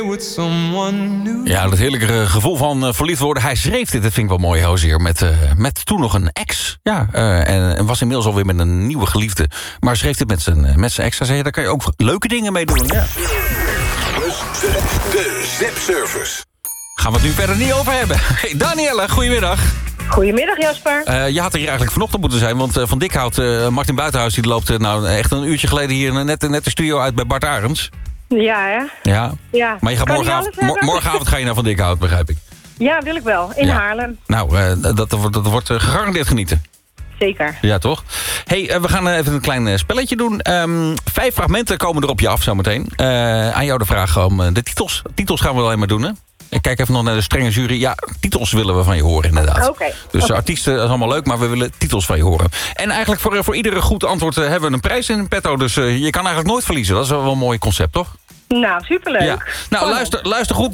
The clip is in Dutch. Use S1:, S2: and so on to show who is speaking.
S1: Ja, dat heerlijke gevoel van verliefd worden. Hij schreef dit, dat vind ik wel mooi, Hozier. Met toen nog een ex. Ja, en was inmiddels alweer met een nieuwe geliefde. Maar schreef dit met zijn ex. Hij zei, daar kan je ook leuke dingen mee doen. Ja.
S2: De Zipservers.
S1: Gaan we het nu verder niet over hebben. Hey, Danielle, goedemiddag.
S3: Goedemiddag, Jasper.
S1: Je had er hier eigenlijk vanochtend moeten zijn. Want Van Dikhout, Martin Buitenhuis, die loopt echt een uurtje geleden hier net de studio uit bij Bart Arends.
S3: Ja, hè?
S1: Ja. Maar je gaat morgenavond ga je naar Van Dikhout, begrijp ik.
S3: Ja, wil ik wel. In Haarlem.
S1: Nou, dat wordt gegarandeerd genieten.
S3: Zeker.
S1: Ja, toch? Hey, we gaan even een klein spelletje doen. 5 fragmenten komen er op je af zometeen. Aan jou de vraag om de titels. Titels gaan we alleen maar doen, hè? Ik kijk even nog naar de strenge jury. Ja, titels willen we van je horen, inderdaad.
S3: Oké.
S1: Dus artiesten, dat is allemaal leuk, maar we willen titels van je horen. En eigenlijk voor iedere goed antwoord hebben we een prijs in petto. Dus je kan eigenlijk nooit verliezen. Dat is wel een mooi concept, toch?
S3: Nou, superleuk.
S1: Ja. Nou, luister goed.